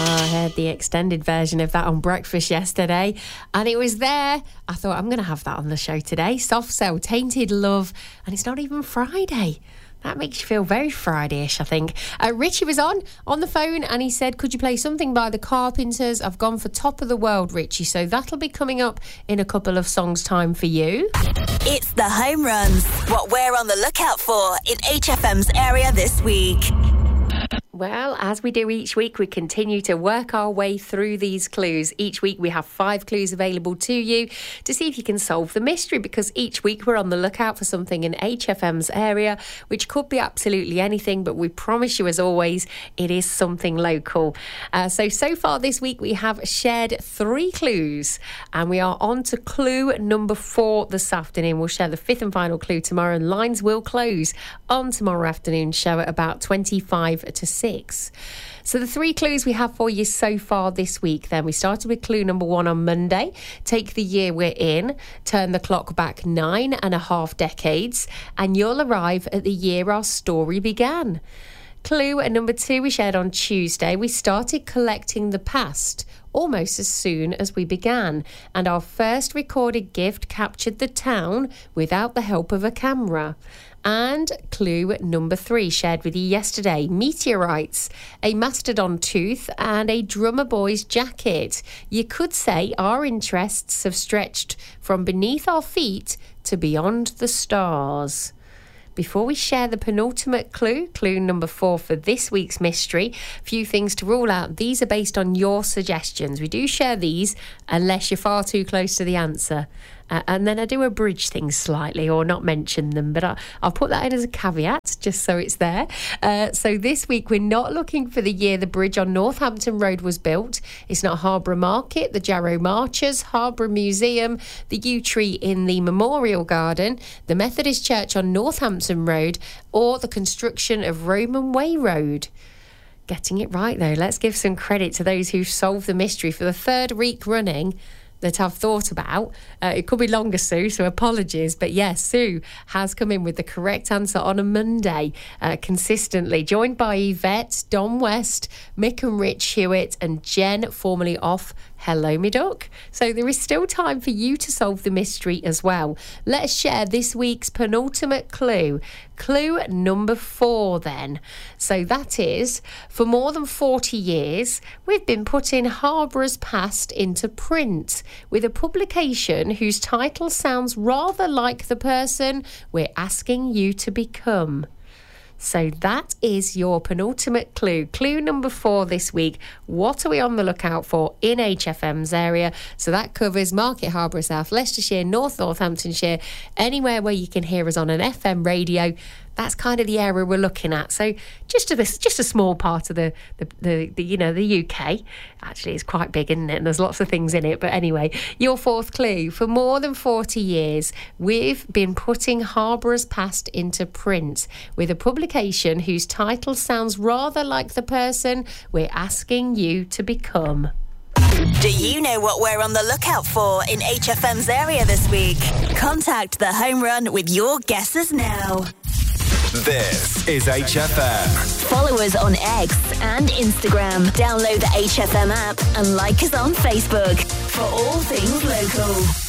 I heard the extended version of that on breakfast yesterday, and it was there. I thought, I'm going to have that on the show today. Soft Cell, Tainted Love, and it's not even Friday. That makes you feel very Friday-ish, I think. Richie was on the phone, and he said, could you play something by the Carpenters? I've gone for Top of the World, Richie, so that'll be coming up in a couple of songs' time for you. It's the home runs, what we're on the lookout for in HFM's area this week. Well, as we do each week, we continue to work our way through these clues. Each week we have 5 clues available to you to see if you can solve the mystery, because each week we're on the lookout for something in HFM's area, which could be absolutely anything, but we promise you, as always, it is something local. So far this week we have shared 3 clues, and we are on to clue number 4 this afternoon. We'll share the 5th and final clue tomorrow, and lines will close on tomorrow afternoon show at about 25 to 6. So the 3 clues we have for you so far this week then. We started with clue number 1 on Monday. Take the year we're in, turn the clock back 9.5 decades, and you'll arrive at the year our story began. Clue number 2 we shared on Tuesday. We started collecting the past almost as soon as we began, and our first recorded gift captured the town without the help of a camera. And clue number 3 shared with you yesterday. Meteorites, a mastodon tooth and a drummer boy's jacket. You could say our interests have stretched from beneath our feet to beyond the stars. Before we share the penultimate clue, clue number 4 for this week's mystery, a few things to rule out. These are based on your suggestions. We do share these unless you're far too close to the answer. And then I do abridge things slightly or not mention them, but I'll put that in as a caveat just so it's there. So this week we're not looking for the year the bridge on Northampton Road was built. It's not Harborough Market, the Jarrow Marchers, Harborough Museum, the yew tree in the Memorial Garden, the Methodist Church on Northampton Road, or the construction of Roman Way Road. Getting it right though. Let's give some credit to those who've solved the mystery for the 3rd week running that I've thought about. It could be longer, Sue, so apologies. But yes, Sue has come in with the correct answer on a Monday, consistently, joined by Yvette, Don West, Mick and Rich Hewitt, and Jen, formerly off Hello Me Duck. So there is still time for you to solve the mystery as well. Let's share this week's penultimate clue. Clue number 4 then. So that is, for more than 40 years, we've been putting Harborough's past into print with a publication whose title sounds rather like the person we're asking you to become. So that is your penultimate clue. Clue number 4 this week. What are we on the lookout for in HFM's area? So that covers Market Harborough, South Leicestershire, North Northamptonshire, anywhere where you can hear us on an FM radio. That's kind of the area we're looking at. So just a small part of the UK. Actually, it's quite big, isn't it? And there's lots of things in it. But anyway, your 4th clue. For more than 40 years, we've been putting Harborough's past into print with a publication whose title sounds rather like the person we're asking you to become. Do you know what we're on the lookout for in HFM's area this week? Contact the Home Run with your guesses now. This is HFM. Follow us on X and Instagram. Download the HFM app and like us on Facebook for all things local.